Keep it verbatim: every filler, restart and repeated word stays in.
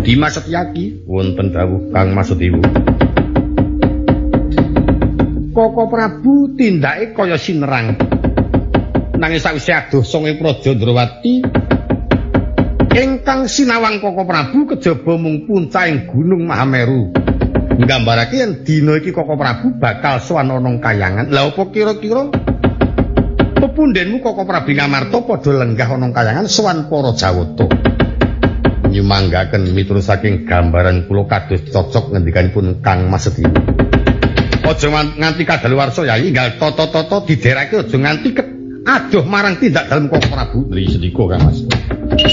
Dimas Setyaki, wonten dawuh Kang Masudewa. Koko Prabu tindake kaya sinerang. Nanging sawise adoh sange Praja Ndrawati ingkang sinawang Koko Prabu kejaba mung puncahing Gunung Mahameru. Nggambarake yen dina iki Koko Prabu bakal sowan ana kayangan. Lah apa kira-kira pepundhenmu Koko Prabu Ngamarta padha lenggah ana kayangan sowan para Jawata. Nyumanggaken miturut saking gambaran kula kados cocok ngendikanipun Kang Masedewa. Aja nganti kadaluwarsa Yayi, enggal tata-tata diderake aja nganti adoh marang tindak dalem Koko Prabu. Nggih sedika Kang Mas.